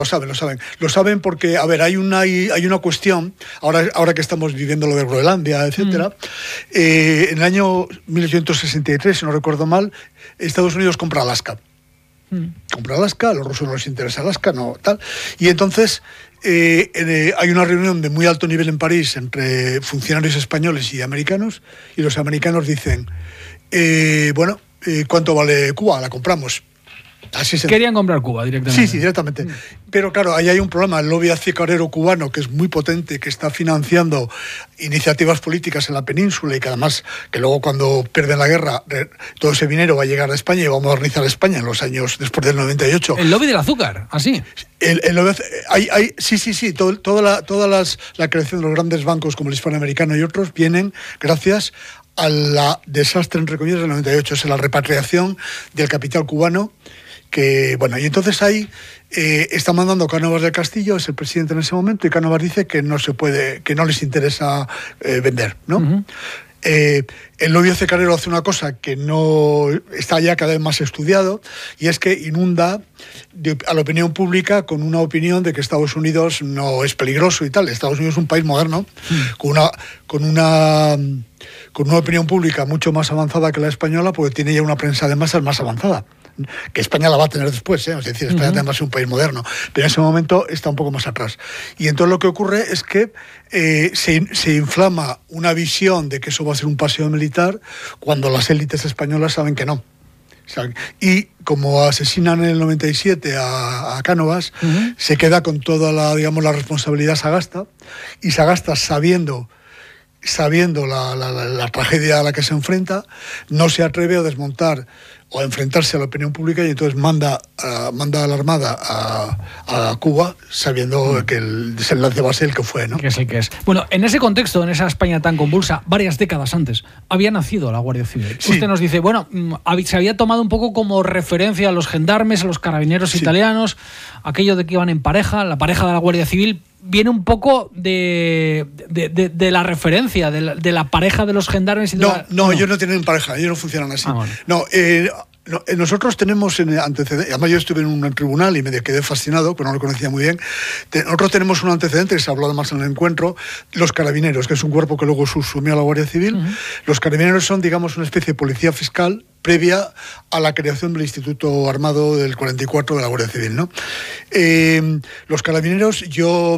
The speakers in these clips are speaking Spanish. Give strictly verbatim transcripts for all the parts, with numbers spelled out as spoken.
Lo saben, lo saben. Lo saben porque, a ver, hay una, hay, hay una cuestión, ahora, ahora que estamos viviendo lo de Groenlandia, etcétera, mm. eh, en el año mil ochocientos sesenta y tres, si no recuerdo mal, Estados Unidos compra Alaska. Mm. Compra Alaska, a los rusos no les interesa Alaska, no, tal. Y entonces eh, eh, hay una reunión de muy alto nivel en París entre funcionarios españoles y americanos, y los americanos dicen, eh, bueno, eh, ¿cuánto vale Cuba? La compramos. Así se... Querían comprar Cuba directamente. Sí, sí, directamente. Mm. Pero claro, ahí hay un problema. El lobby azucarero cubano, que es muy potente, que está financiando iniciativas políticas en la península y que además, que luego cuando pierden la guerra, todo ese dinero va a llegar a España y va a modernizar España en los años después del noventa y ocho. El lobby del azúcar, así. El, el lobby, hay, hay, sí, sí, sí. Todo, toda la, toda las, la creación de los grandes bancos como el hispanoamericano y otros vienen gracias a la desastre, entre comillas, del noventa y ocho. Es la repatriación del capital cubano. Que, bueno, y entonces ahí eh, está mandando Cánovas del Castillo, es el presidente en ese momento, y Cánovas dice que no se puede, que no les interesa eh, vender, ¿no? Uh-huh. Eh, el lobby azucarero hace una cosa que no está ya cada vez más estudiado, y es que inunda de, a la opinión pública con una opinión de que Estados Unidos no es peligroso y tal. Estados Unidos es un país moderno, uh-huh. con una, con una con una opinión pública mucho más avanzada que la española, porque tiene ya una prensa de masas más avanzada. Que España la va a tener después, ¿eh? Es decir, España uh-huh. además es un país moderno, pero en ese momento está un poco más atrás. Y entonces lo que ocurre es que eh, se, se inflama una visión de que eso va a ser un paseo militar cuando las élites españolas saben que no. Y como asesinan en el noventa y siete a, a Cánovas, uh-huh. se queda con toda la, digamos, la responsabilidad Sagasta, y Sagasta sabiendo... sabiendo la, la, la, la tragedia a la que se enfrenta, no se atreve a desmontar o a enfrentarse a la opinión pública, y entonces manda a, manda a la Armada a, a Cuba sabiendo mm. que el desenlace va a ser el que fue, ¿no? Que sí que es. Bueno, en ese contexto, en esa España tan convulsa, varias décadas antes, había nacido la Guardia Civil. Sí. Usted nos dice, bueno, se había tomado un poco como referencia a los gendarmes, a los carabineros sí. italianos, aquello de que iban en pareja, la pareja de la Guardia Civil viene un poco de, de, de, de la referencia, de la, de la pareja de los gendarmes y de no, la... no, no, ellos no tienen pareja, ellos no funcionan así. Ah, bueno. No, eh, no, nosotros tenemos antecedentes, además yo estuve en un tribunal y me quedé fascinado, pero no lo conocía muy bien. Nosotros tenemos un antecedente, que se habló además en el encuentro, los carabineros, que es un cuerpo que luego subsumió a la Guardia Civil. Uh-huh. Los carabineros son, digamos, una especie de policía fiscal previa a la creación del Instituto Armado del cuarenta y cuatro de la Guardia Civil, ¿no? Eh, los carabineros, yo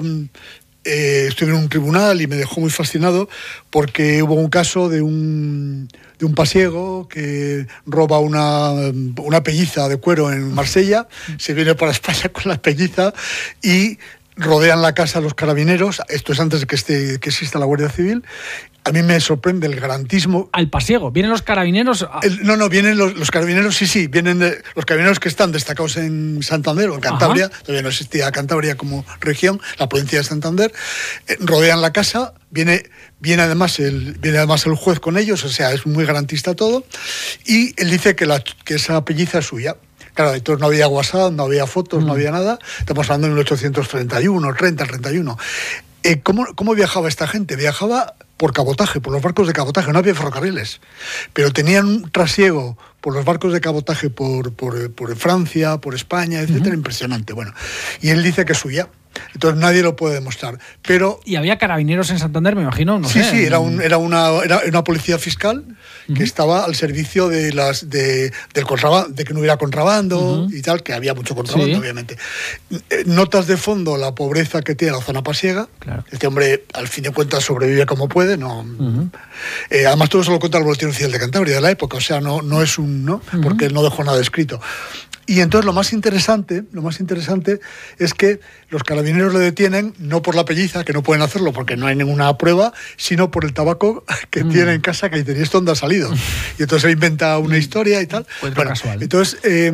eh, estuve en un tribunal y me dejó muy fascinado porque hubo un caso de un, de un pasiego que roba una, una pelliza de cuero en Marsella, se viene para España con la pelliza y rodean la casa los carabineros. Esto es antes de que, esté, que exista la Guardia Civil. A mí me sorprende el garantismo. Al pasiego, ¿vienen los carabineros? A... El, no, no, vienen los, los carabineros, sí, sí, vienen de, los carabineros que están destacados en Santander o en Cantabria. Ajá. Todavía no existía Cantabria como región, la provincia de Santander. Eh, rodean la casa, viene, viene, además el, viene además el juez con ellos, o sea, es muy garantista todo. Y él dice que, la, que esa pelliza es suya. Claro, entonces no había WhatsApp, no había fotos, mm. no había nada. Estamos hablando en mil ochocientos treinta y uno, treinta, treinta y uno. Eh, ¿cómo, ¿Cómo viajaba esta gente? Viajaba por cabotaje, por los barcos de cabotaje, no había ferrocarriles, pero tenían un trasiego por los barcos de cabotaje por, por, por Francia, por España, etcétera, uh-huh. impresionante. Bueno, y él dice que es suya. Entonces nadie lo puede demostrar. Pero ¿y había carabineros en Santander, me imagino? No sí, sé. sí, era, un, era, una, era una policía fiscal uh-huh. que estaba al servicio de las de, del contrabando, de que no hubiera contrabando uh-huh. y tal, que había mucho contrabando, sí. obviamente. Notas de fondo la pobreza que tiene la zona pasiega. Claro. Este hombre, al fin de cuentas, sobrevive como puede. No, uh-huh. eh, además, todo eso lo cuenta el Boletín Oficial de Cantabria de la época, o sea, no, no es un... ¿no? Uh-huh. Porque él no dejó nada escrito. Y entonces lo más interesante, lo más interesante es que los carabineros le detienen no por la pelliza, que no pueden hacerlo porque no hay ninguna prueba, sino por el tabaco que mm. tiene en casa, que dice, ¿y esto dónde ha salido? Y entonces se inventa una historia y tal. Pues bueno, casual. Entonces, eh,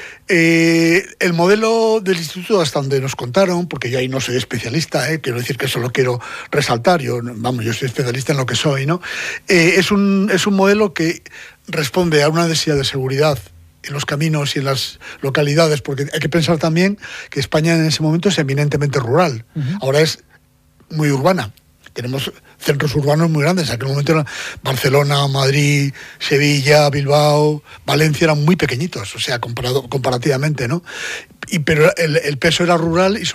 eh, el modelo del instituto, hasta donde nos contaron, porque yo ahí no soy especialista, eh, quiero decir que eso lo quiero resaltar, yo, vamos, yo soy especialista en lo que soy, ¿no? Eh, es un, es un modelo que responde a una necesidad de seguridad en los caminos y en las localidades, porque hay que pensar también que España en ese momento es eminentemente rural, uh-huh. ahora es muy urbana, tenemos centros urbanos muy grandes. En aquel momento eran Barcelona, Madrid, Sevilla, Bilbao, Valencia, eran muy pequeñitos, o sea, comparado, comparativamente, ¿no? Y, pero el, el peso era rural y